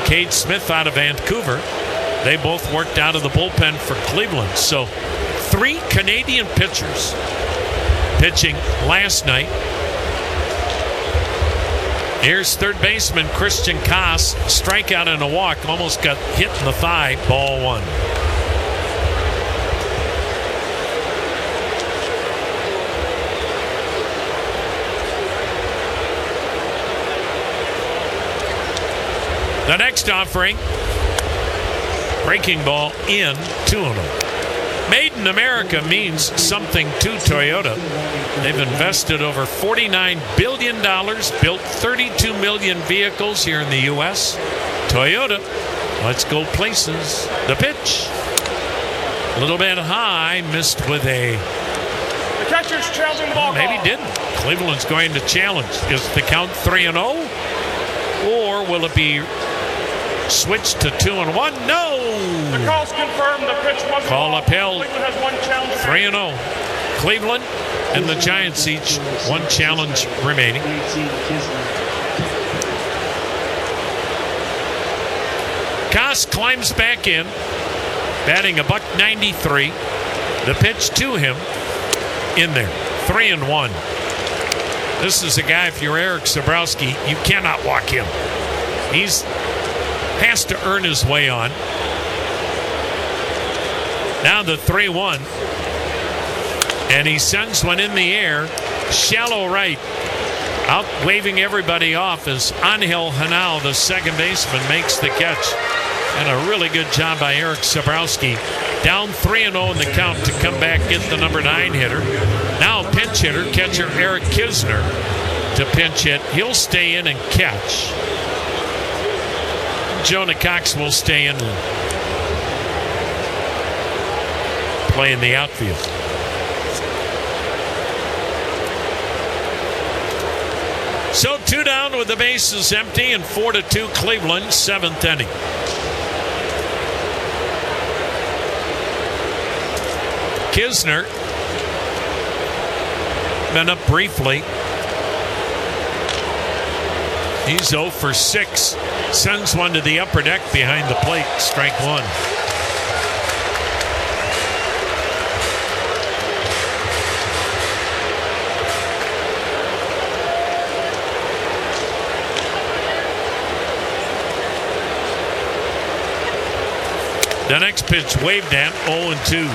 Cade Smith out of Vancouver. They both worked out of the bullpen for Cleveland. So 3 Canadian pitchers pitching last night. Here's third baseman Christian Koss, strikeout and a walk, almost got hit in the thigh, ball 1. The next offering, breaking ball in, 2-0. Made in America means something to Toyota. They've invested over $49 billion, built 32 million vehicles here in the U.S. Toyota, let's go places. The pitch, a little bit high, missed with a... The catcher's challenging the ball. Maybe didn't. Cleveland's going to challenge. Is the count 3-0? Or will it be switched to 2-1? No! The call's confirmed. The pitch was call upheld. Cleveland has 1 challenge. 3-0. Cleveland and the Giants each 1 challenge remaining. Koss climbs back in, batting $193. The pitch to him in there. 3-1. This is a guy, if you're Eric Sabrowski, you cannot walk him. He's has to earn his way on. Now the 3-1. And he sends one in the air, shallow right. Out waving everybody off as Angel Hanal, the second baseman, makes the catch. And a really good job by Eric Sabrowski. Down 3-0 in the count to come back, get the number 9 hitter. Now pinch hitter, catcher Eric Kisner to pinch hit. He'll stay in and catch. Jonah Cox will stay in and play in the outfield. So 2 down with the bases empty and 4-2 Cleveland, 7th inning. Kisner been up briefly. He's 0 for 6. Sends one to the upper deck behind the plate. Strike 1. The next pitch waved at, 0-2.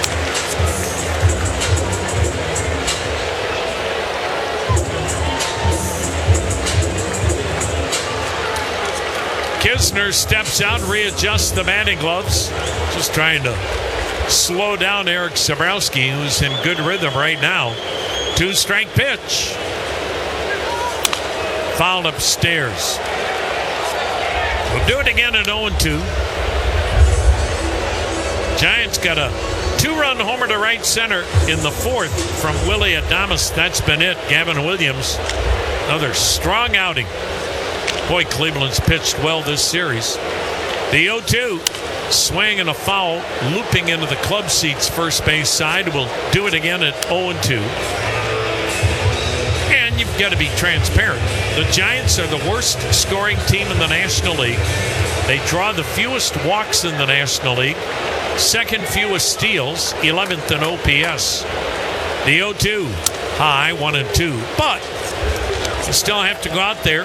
Kisner steps out, readjusts the batting gloves. Just trying to slow down Eric Sabrowski, who's in good rhythm right now. 2-strike pitch. Fouled upstairs. We'll do it again at 0-2. Giants got a 2-run homer to right center in the 4th from Willie Adames. That's been it. Gavin Williams, another strong outing. Boy, Cleveland's pitched well this series. The 0-2, swing and a foul, looping into the club seats first base side. We'll do it again at 0-2. And you've got to be transparent. The Giants are the worst scoring team in the National League. They draw the fewest walks in the National League. Second fewest steals, 11th in OPS. The 0-2, high, 1-2. But you still have to go out there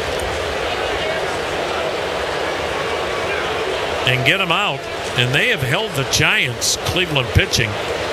and get them out. And they have held the Giants, Cleveland pitching,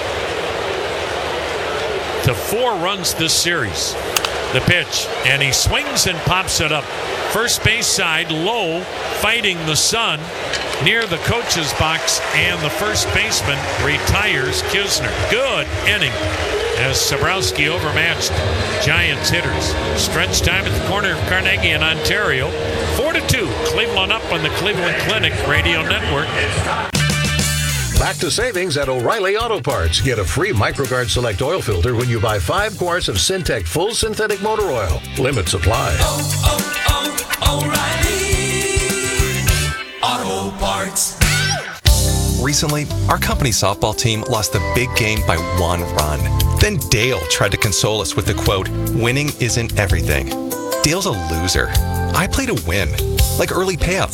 to 4 runs this series. The pitch, and he swings and pops it up. First base side, low, fighting the sun near the coach's box, and the first baseman retires Kisner. Good inning as Sabrowski overmatched Giants hitters. Stretch time at the corner of Carnegie in Ontario. 4-2, Cleveland up on the Cleveland Clinic Radio Network. Back to savings at O'Reilly Auto Parts. Get a free MicroGuard Select oil filter when you buy 5 quarts of Syntec Full Synthetic Motor Oil. Limit supply. O'Reilly Auto Parts. Recently, our company softball team lost the big game by 1 run. Then Dale tried to console us with the quote, "Winning isn't everything." Dale's a loser. I play to win, like early payout